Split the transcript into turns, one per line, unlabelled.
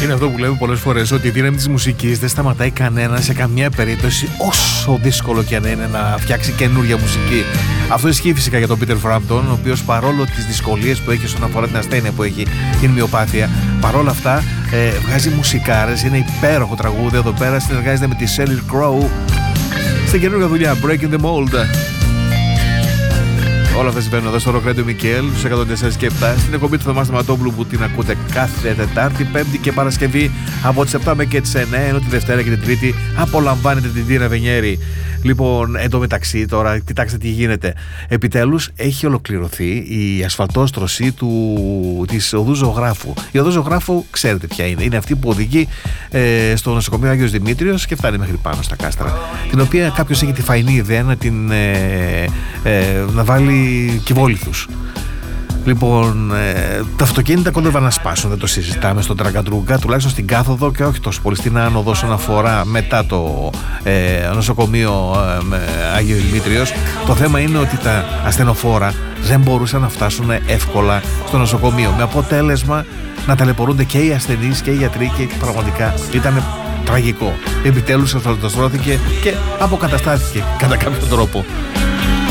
Είναι αυτό που λέμε πολλές φορές, ότι η δύναμη της μουσικής δεν σταματάει κανένα σε καμία περίπτωση, όσο δύσκολο και αν είναι να φτιάξει καινούργια μουσική. Αυτό ισχύει φυσικά για τον Peter Frampton, ο οποίος παρόλο τις δυσκολίες που έχει όσον αφορά την ασθένεια που έχει, την μυοπάθεια, παρόλα αυτά βγάζει μουσικάρες, είναι υπέροχο τραγούδι. Εδώ πέρα συνεργάζεται με τη Sheryl Crow στην καινούργια δουλειά Breaking the Mold. Όλα αυτά συμβαίνουν εδώ στο Rock Radio Μικέλ, στους 104 και 7, στην εκπομπή του Θωμά Σταματόπουλου που την ακούτε κάθε Τετάρτη, Πέμπτη και Παρασκευή από τις 7 και τις 9, ενώ τη Δευτέρα και την Τρίτη απολαμβάνετε την Τίνα Βενιέρη. Λοιπόν, εντωμεταξύ τώρα, κοιτάξτε τι γίνεται. Επιτέλους έχει ολοκληρωθεί η ασφαλτόστρωση της οδού Ζωγράφου. Η οδός Ζωγράφου, ξέρετε ποια είναι. Είναι αυτή που οδηγεί στο νοσοκομείο Άγιος Δημήτριος και φτάνει μέχρι πάνω στα κάστρα. Την οποία κάποιος έχει τη φαϊνή ιδέα να βάλει κυβόλιθους. Λοιπόν, τα αυτοκίνητα κόντευαν να σπάσουν, δεν το συζητάμε, στον Τραγκαντρούγκα, τουλάχιστον στην κάθοδο και όχι τόσο πολύ στην άνοδο όσον αφορά μετά το νοσοκομείο Άγιο Δημήτριος. Το θέμα είναι ότι τα ασθενοφόρα δεν μπορούσαν να φτάσουν εύκολα στο νοσοκομείο, με αποτέλεσμα να ταλαιπωρούνται και οι ασθενείς και οι γιατροί, και πραγματικά ήταν τραγικό. Επιτέλους ασφαλτοστρώθηκε και αποκαταστάθηκε κατά κάποιο τρόπο